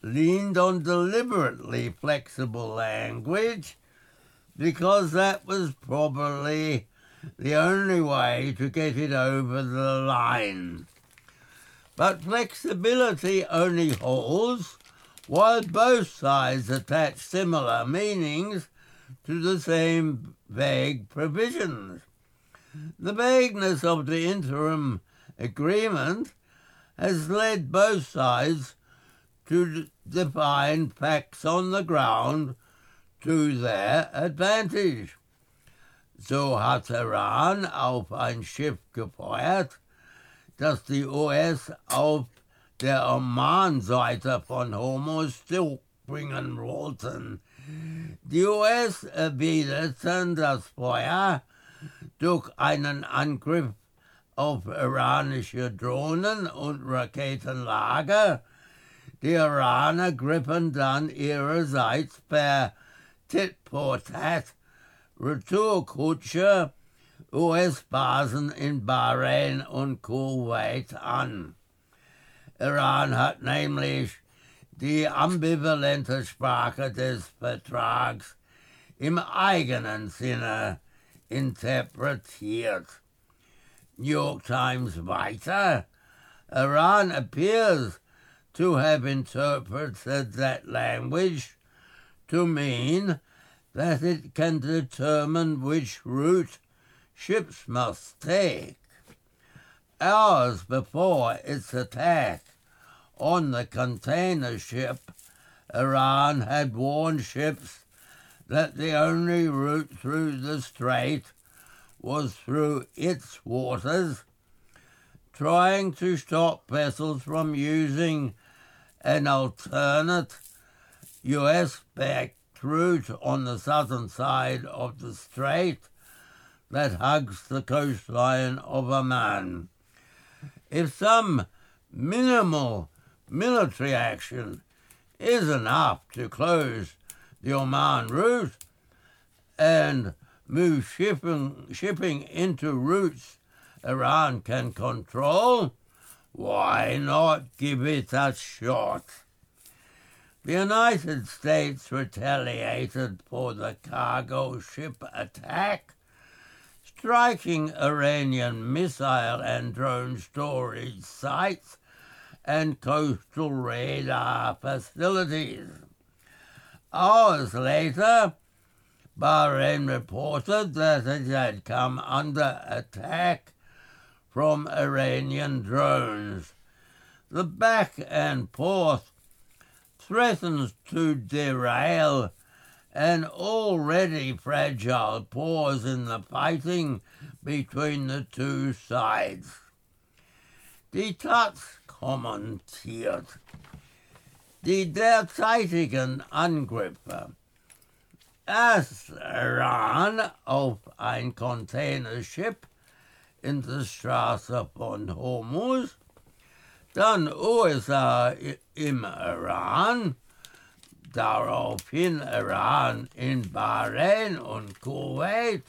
leaned on deliberately flexible language because that was probably the only way to get it over the line. But flexibility only holds while both sides attach similar meanings to the same vague provisions. The vagueness of the interim agreement has led both sides to define facts on the ground to their advantage. So hat Iran auf ein Schiff gefeuert, das die US auf der Oman-Seite von Hormuz zurückbringen wollten. Die US erwiderten das Feuer durch einen Angriff auf iranische Drohnen und Raketenlager. Die Iraner griffen dann ihrerseits per Tit-for-Tat Retourkutsche US-Basen in Bahrain und Kuwait an. Iran hat nämlich die ambivalente Sprache des Vertrags im eigenen Sinne interpretiert. New York Times weiter, Iran appears to have interpreted that language to mean that it can determine which route ships must take. Hours before its attack on the container ship, Iran had warned ships that the only route through the strait was through its waters, trying to stop vessels from using an alternate US-backed route on the southern side of the strait that hugs the coastline of Oman. If some minimal military action is enough to close the Oman route and move shipping into routes Iran can control, why not give it a shot? The United States retaliated for the cargo ship attack, striking Iranian missile and drone storage sites and coastal radar facilities. Hours later, Bahrain reported that it had come under attack from Iranian drones. The back and forth threatens to derail an already fragile pause in the fighting between the two sides. Die Taz kommentiert: Die derzeitigen Angriffe erst Iran auf ein Containership in der Straße von Hormuz, dann USA im Iran, daraufhin Iran in Bahrain und Kuwait,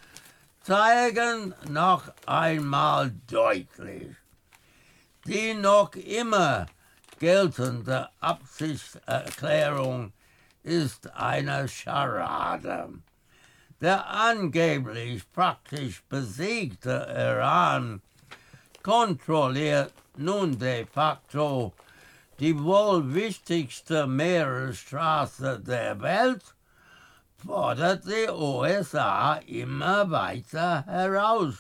zeigen noch einmal deutlich, die noch immer geltende Absichtserklärung ist eine Scharade. Der angeblich praktisch besiegte Iran kontrolliert nun de facto die wohl wichtigste Meeresstraße der Welt, fordert die USA immer weiter heraus.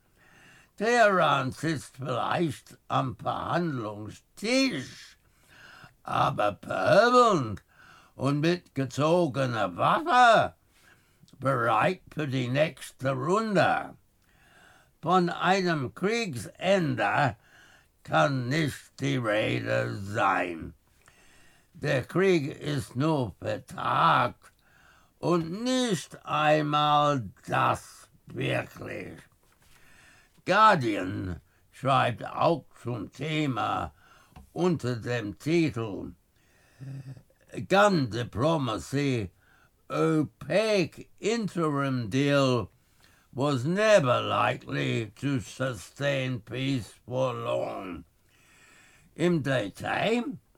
Teheran sitzt vielleicht am Verhandlungstisch, aber pöbelnd und mit gezogener Waffe, bereit für die nächste Runde. Von einem Kriegsende kann nicht die Rede sein. Der Krieg ist nur vertagt und nicht einmal das wirklich. Guardian schreibt auch zum Thema unter dem Titel Gun Diplomacy, opaque interim deal was never likely to sustain peace for long. Im Detail